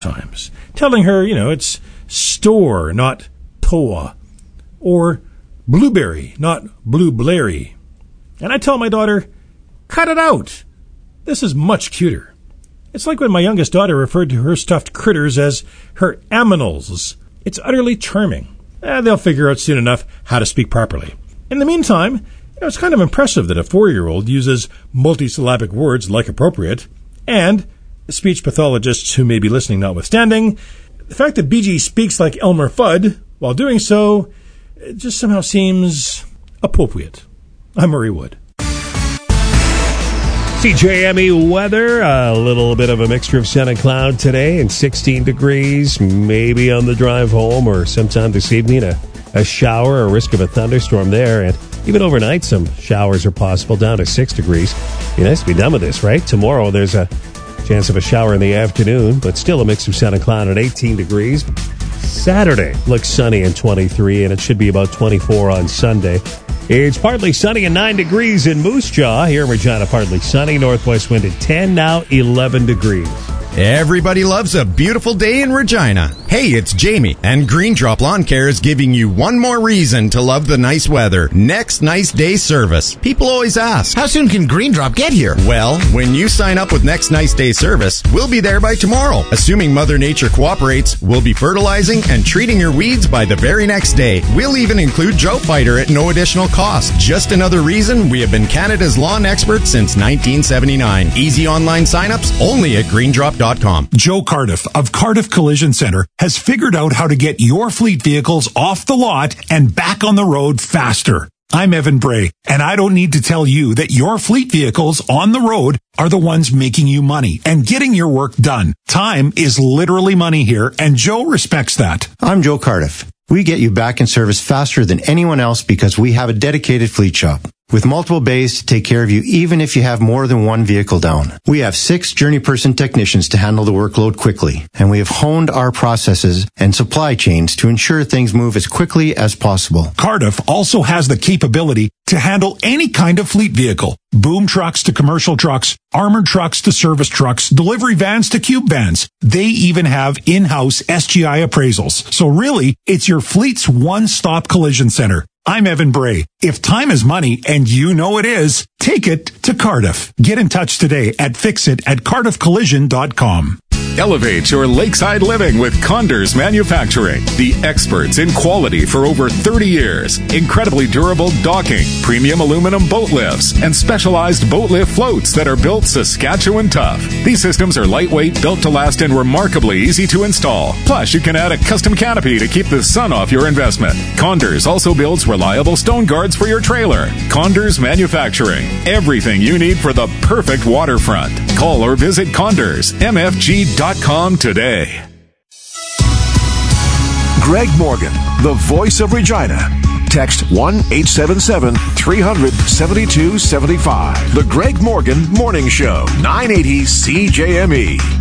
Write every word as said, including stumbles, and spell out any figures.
times, telling her, you know, it's store, not toa, or blueberry, not blueberry. And I tell my daughter, cut it out. This is much cuter. It's like when my youngest daughter referred to her stuffed critters as her aminals. It's utterly charming. Eh, they'll figure out soon enough how to speak properly. In the meantime, you know, it's kind of impressive that a four-year-old uses multisyllabic words like appropriate, and speech pathologists who may be listening notwithstanding, the fact that B G speaks like Elmer Fudd while doing so, it just somehow seems appropriate. I'm Murray Wood. C J M E weather, a little bit of a mixture of sun and cloud today, and sixteen degrees, maybe on the drive home or sometime this evening, a, a shower, a risk of a thunderstorm there, and even overnight some showers are possible, down to six degrees. Be nice to be done with this, right? Tomorrow there's a chance of a shower in the afternoon, but still a mix of sun and cloud at eighteen degrees. Saturday looks sunny and twenty-three, and it should be about twenty-four on Sunday. It's partly sunny and nine degrees in Moose Jaw. Here in Regina, partly sunny. Northwest wind at ten, now eleven degrees. Everybody loves a beautiful day in Regina. Hey, it's Jamie, and Green Drop Lawn Care is giving you one more reason to love the nice weather. Next Nice Day service. People always ask, how soon can Green Drop get here? Well, when you sign up with Next Nice Day service, we'll be there by tomorrow. Assuming Mother Nature cooperates, we'll be fertilizing and treating your weeds by the very next day. We'll even include Drought Fighter at no additional cost. Just another reason we have been Canada's lawn expert since nineteen seventy-nine. Easy online signups only at green drop dot com. Joe Cardiff of Cardiff Collision Center has figured out how to get your fleet vehicles off the lot and back on the road faster. I'm Evan Bray, and I don't need to tell you that your fleet vehicles on the road are the ones making you money and getting your work done. Time is literally money here, and Joe respects that. I'm Joe Cardiff. We get you back in service faster than anyone else because we have a dedicated fleet shop with multiple bays to take care of you even if you have more than one vehicle down. We have six Journey Person technicians to handle the workload quickly, and we have honed our processes and supply chains to ensure things move as quickly as possible. Cardiff also has the capability to handle any kind of fleet vehicle. Boom trucks to commercial trucks, armored trucks to service trucks, delivery vans to cube vans. They even have in-house S G I appraisals. So really, it's your fleet's one-stop collision center. I'm Evan Bray. If time is money, and you know it is, take it to Cardiff. Get in touch today at fixit at cardiff collision dot com. Elevate your lakeside living with Condors Manufacturing, the experts in quality for over thirty years. Incredibly durable docking, premium aluminum boat lifts, and specialized boat lift floats that are built Saskatchewan tough. These systems are lightweight, built to last, and remarkably easy to install. Plus, you can add a custom canopy to keep the sun off your investment. Condors also builds reliable stone guards for your trailer. Condors Manufacturing, everything you need for the perfect waterfront. Call or visit condors m f g dot com today. Greg Morgan, the voice of Regina. Text one eight seven seven, three hundred, seventy-two seventy-five. The Greg Morgan Morning Show, nine eighty C J M E.